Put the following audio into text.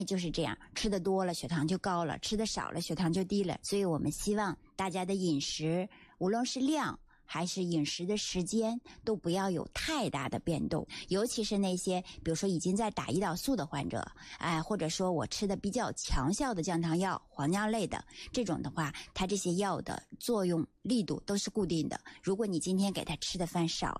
就是这样，吃的多了血糖就高了，吃的少了血糖就低了。所以我们希望大家的饮食，无论是量还是饮食的时间，都不要有太大的变动。尤其是那些比如说已经在打胰岛素的患者，或者说我吃的比较强效的降糖药、磺脲类的，这种的话，它这些药的作用力度都是固定的。如果你今天给它吃的饭少